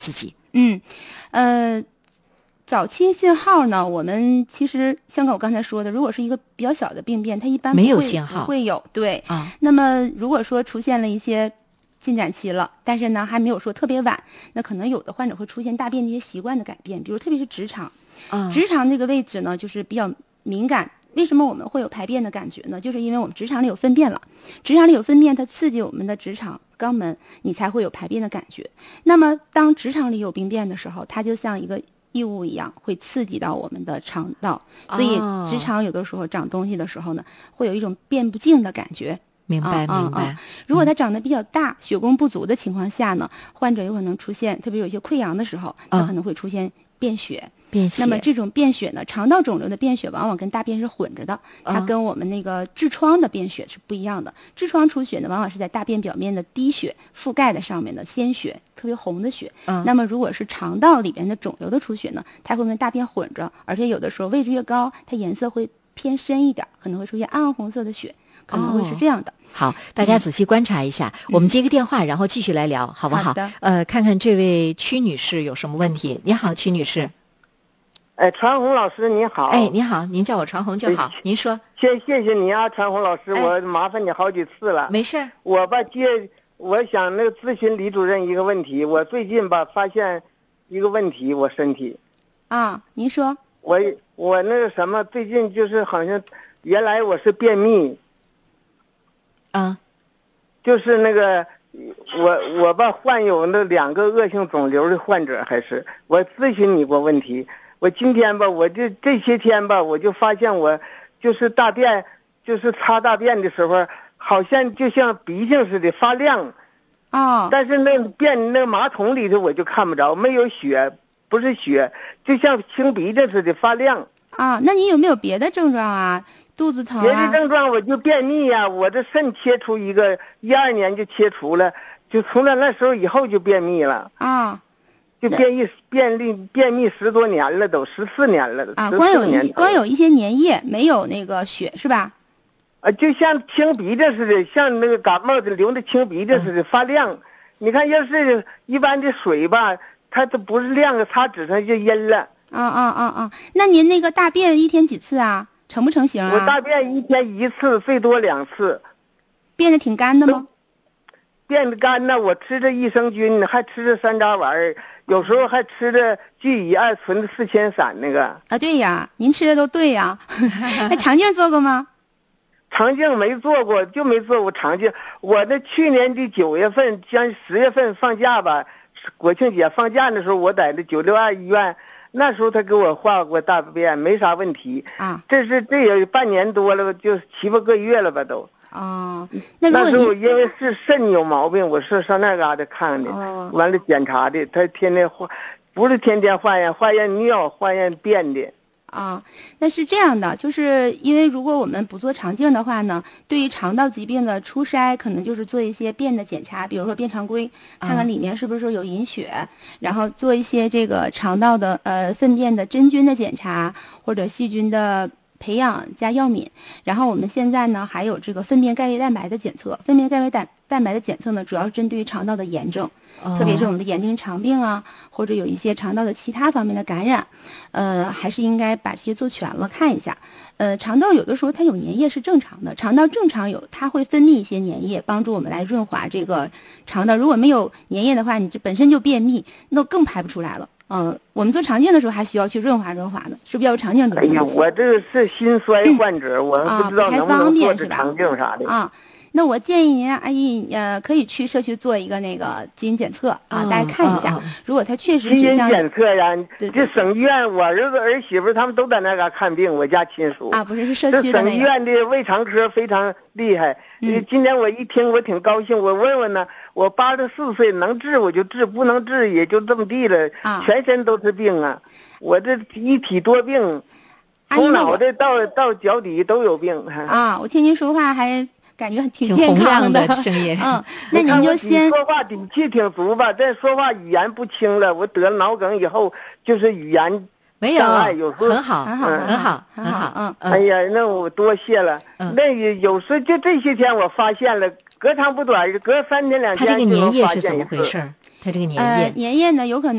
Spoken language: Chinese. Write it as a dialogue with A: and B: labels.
A: 自己？
B: 早期信号呢，我们其实像我刚才说的，如果是一个比较小的病变，它一般
A: 没有信号，
B: 不会有。对
A: 啊。
B: 那么如果说出现了一些进展期了，但是呢还没有说特别晚，那可能有的患者会出现大便的一些习惯的改变，比如特别是直肠，直肠这个位置呢就是比较敏感。为什么我们会有排便的感觉呢？就是因为我们直肠里有粪便了，直肠里有粪便，它刺激我们的直肠肛门，你才会有排便的感觉。那么当直肠里有病变的时候，它就像一个异物一样，会刺激到我们的肠道，所以直肠有的时候长东西的时候呢，会有一种便不净的感觉。
A: 明白明白。
B: 如果它长得比较大，血供不足的情况下呢，患者有可能出现，特别有一些溃疡的时候，它可能会出现便血。那么这种便血呢，肠道肿瘤的便血往往跟大便是混着的，它跟我们那个痔疮的便血是不一样的。痔疮出血呢，往往是在大便表面的滴血覆盖的上面的鲜血，特别红的血。那么如果是肠道里边的肿瘤的出血呢，它会跟大便混着，而且有的时候位置越高，它颜色会偏深一点，可能会出现暗红色的血，可能会是这样的。
A: 好，大家仔细观察一下。我们接个电话，然后继续来聊，好不好？
B: 好的。
A: 看看这位曲女士有什么问题。你好，曲女士。
C: 传红老师你好。
A: 你好，您叫我传红就好。您说。
C: 谢谢你啊，传红老师，我麻烦你好几次了。
A: 没事。
C: 我想那个咨询李主任一个问题。我最近吧发现一个问题，我身体。
B: 您说。
C: 我那个什么，最近就是好像原来我是便秘。就是那个我吧患有那2个恶性肿瘤的患者，还是我咨询你过问题。我今天吧，我这些天吧，我就发现我就是大便，就是擦大便的时候，好像就像鼻涕似的发亮。但是那马桶里头我就看不着，没有血，不是血，就像清鼻涕似的发亮。
B: 那你有没有别的症状啊？肚子疼
C: 别的症状我就便秘呀，我的肾切除一个，12年就切除了，就从那时候以后就便秘了。就便秘10多年了，都14年了。
B: 光有一些粘液，没有那个血是吧？
C: 就像清鼻子似的，像那个感冒的流的清鼻子似的发亮。你看，要是一般的水吧，它都不是亮的，擦纸上就阴了。
B: 那您那个大便一天几次啊？成不成型啊？
C: 我大便一天1次，最多2次。
B: 变得挺干的吗？
C: 变得干呢，我吃着益生菌，还吃着山楂丸，有时候还吃着聚乙二醇的4000散那个。
B: 对呀，您吃的都对呀。那肠镜做过吗？
C: 肠镜没做过，就没做过肠镜。我的去年的9月份将10月份放假吧，国庆节放假的时候，我在那962医院，那时候他给我化过大便，没啥问题。这也半年多了，就7、8个月了吧都。
B: 那
C: 时候因为是肾有毛病，我是上那嘎达看的，完了检查的，他天天化，不是天天化验尿，化验便的。
B: 那是这样的，就是因为如果我们不做肠镜的话呢，对于肠道疾病的初筛，可能就是做一些便的检查，比如说便常规，看看里面是不是有隐血，然后做一些这个肠道的粪便的真菌的检查，或者细菌的培养加药敏。然后我们现在呢还有这个粪便钙维蛋白的检测，粪便钙维蛋白的检测呢，主要是针对于肠道的炎症，特别是我们的炎症肠病啊，或者有一些肠道的其他方面的感染，还是应该把这些做全了看一下。肠道有的时候它有粘液是正常的，肠道正常它会分泌一些粘液，帮助我们来润滑这个肠道。如果没有粘液的话，你这本身就便秘，那更排不出来了。我们做肠镜的时候还需要去润滑润滑呢，是不是要肠镜做？
C: 我这个是心衰患者，我不知道能不能做这肠镜啥的。
B: 那我建议您阿姨可以去社区做一个那个基因检测大家看一下，如果他确实
C: 基因检测呀，这省医院我儿子儿媳妇他们都在那嘎看病，我家亲属
B: 不是社区的
C: 省医院的胃肠科非常厉害。今天我一听我挺高兴，我问问呢，我84岁能治我就治，不能治也就这么地了，全身都是病啊，我这一体多病，从脑袋到脚底都有病。
B: 我听您说话还感觉挺
A: 健康
B: 的
A: 声音。
B: 那您就先
C: 说话底气挺足吧，但说话语言不清了。我得了脑梗以后，就是语言障碍，有时候
A: 很好。
C: 哎呀，那我多谢了。那有时就这些天我发现了，隔长不短，隔3天2天
A: 他这个粘液是怎么回事？ 它这个粘液，
B: 粘液呢有可能